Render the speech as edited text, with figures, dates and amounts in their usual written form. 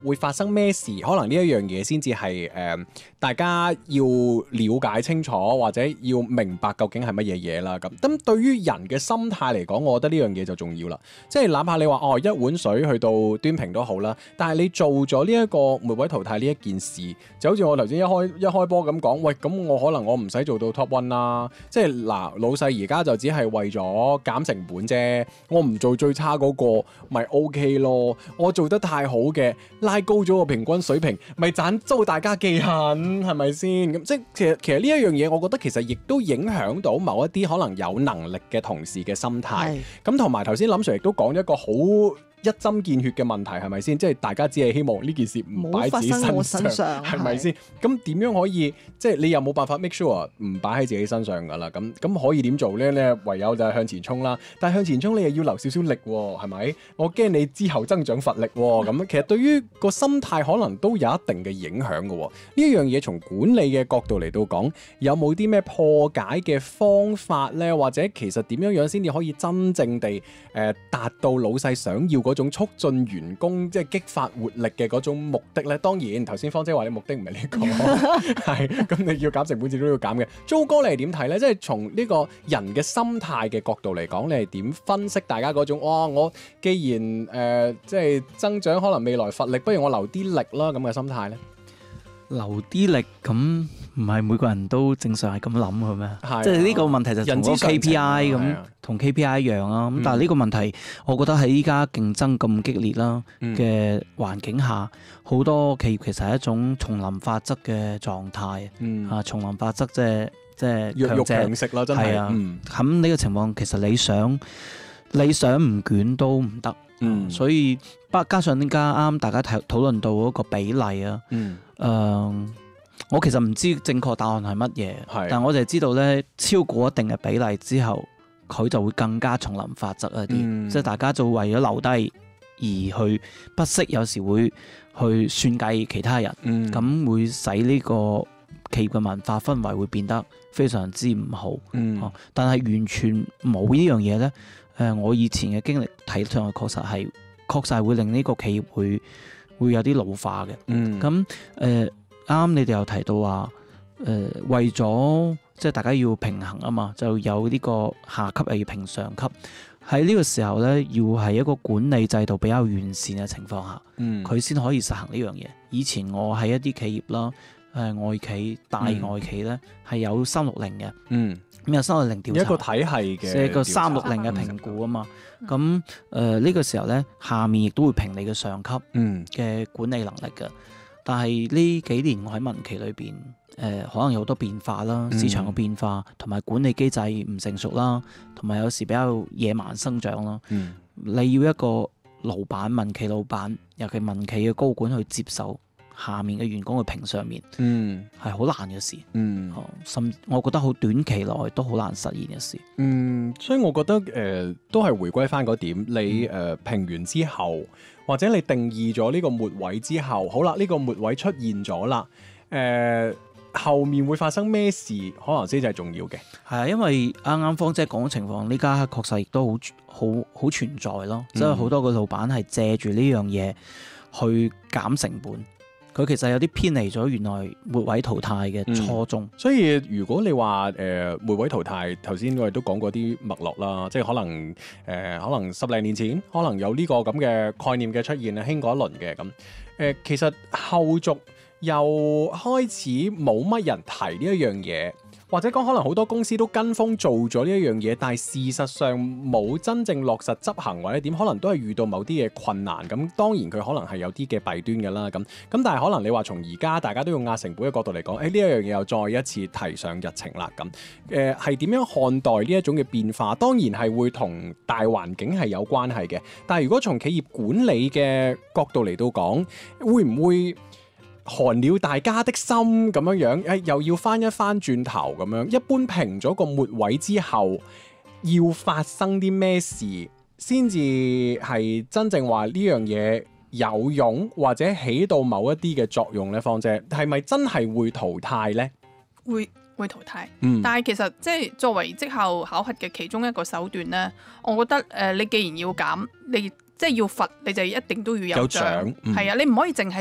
會發生咩事，可能呢一樣嘢先至係大家要了解清楚或者要明白究竟係乜嘢嘢啦。咁對於人嘅心態嚟講，我覺得呢樣嘢就重要啦。即係哪怕你話一碗水去到端平都好啦，但係你做咗呢一個末位淘汰呢一件事，就好似我頭先一開波咁講，喂，咁我可能我唔使做到 top one 啦。即係嗱，老細而家就只係為咗減成本啫，我唔做最差嗰個咪 OK 咯，我做得太好嘅拉高咗個平均水平，咪盞遭大家記恨，係咪先？咁即係其實呢一樣嘢，我覺得其實亦都影響到某一啲可能有能力嘅同事嘅心態。咁同埋頭先林 Sir 亦都講咗一個好一針見血嘅問題，係咪先？即係大家只係希望呢件事唔擺喺自己身上，係咪先？咁點樣可以即係你又冇辦法 make sure 唔擺喺自己身上㗎啦？咁可以點做咧？你唯有就係向前衝啦。但係向前衝你又要留少少力喎，係咪？我驚你之後增長乏力喎。咁其實對於個心態可能都有一定嘅影響㗎喎。呢一樣嘢從管理嘅角度嚟到講，有冇啲咩破解嘅方法咧？或者其實點樣先至可以真正地達到老細想要嗰種促進員工即係激發活力嘅嗰種目的咧？當然頭先芳姐話你目的唔係呢個，係咁你要減成本，自己都要減嘅。租哥你係點睇咧？即係從呢個人嘅心態嘅角度嚟講，你係點分析大家嗰種我既然即係增長可能未來乏力，不如我留啲力啦咁嘅心態咧？ 留啲力咁唔係每個人都正常係咁諗嘅咩？即係呢個問題就同個 KPI 咁，同 KPI 一樣啦。咁但係呢個問題，我覺得喺依家競爭咁激烈啦嘅環境下，好多企業其實係一種叢林法則嘅狀態。叢林法則即係弱肉強食啦，真係。 咁呢個情況其實你想唔捲都唔得。所以加上點解啱大家討論到嗰個比例啊？我其實唔知正確答案係乜嘢，但我就係知道咧，超過一定嘅比例之後，佢就會更加叢林法則一啲，即係大家就為咗留低而去不惜有時會去算計其他人，咁會使呢個企業嘅文化氛圍會變得非常之唔好。但係完全冇呢樣嘢咧，我以前嘅經歷睇上去確實係會令呢個企業會有啲老化嘅。咁啱你哋又提到話，為咗即係大家要平衡啊嘛，就有呢個下級又要評上級。喺呢個時候咧，要係一個管理制度比較完善嘅情況下，佢先可以實行呢樣嘢。以前我喺一啲企業啦，外企、大外企咧係有360嘅，咁有360調查，一個體系嘅，即係個360嘅評估啊嘛。咁呢個時候咧，下面亦都會評你嘅上級嘅管理能力嘅。但係呢幾年我喺民企裏邊，可能有好多變化啦，市場嘅變化同埋管理機制唔成熟啦，同埋有時比較野蠻生長啦。你要一個老闆、民企老闆，尤其民企嘅高管去接受下面嘅員工去評上面，係好難嘅事。甚至我覺得好短期內都好難實現嘅事。 所以我覺得都係回歸翻嗰點，你評完之後，或者你定義咗呢個末位之後，好啦，呢個末位出現咗啦，後面會發生咩事，可能先至係重要嘅。 係啊，因為啱啱芳姐講嘅情況，呢家確實亦都好存在咯，即係好多個老闆係借住呢樣嘢去減成本。佢其實有啲偏離咗原來末位淘汰嘅初衷。 所以如果你話末位淘汰，頭先我哋都講過啲脈絡啦，即係可能10零年前可能有呢個咁嘅概念嘅出現啊，興過一輪嘅咁。其實後續又開始冇乜人提呢一樣嘢，或者講可能好多公司都跟風做咗呢一樣嘢，但係事實上冇真正落實執行或者點，可能都係遇到某啲嘅困難。咁當然佢可能係有啲嘅弊端㗎啦。咁但係可能你話從而家大家都用壓成本嘅角度嚟講，呢一樣嘢又再一次提上日程啦。咁係點樣看待呢一種嘅變化？當然係會同大環境係有關係嘅。但係如果從企業管理嘅角度嚟到講，會唔會寒了大家的心咁樣，又要翻一翻轉頭咁樣。一般評咗個末位之後，要發生啲咩事，先至係真正話呢樣嘢有用，或者起到某一啲嘅作用呢？芳姐，係咪真係會淘汰呢？ 會淘汰，但係其實即係作為績效考核嘅其中一個手段呢，我覺得你既然要減，你即係要罰，你就一定都要有獎。 有獎係啊，你唔可以淨係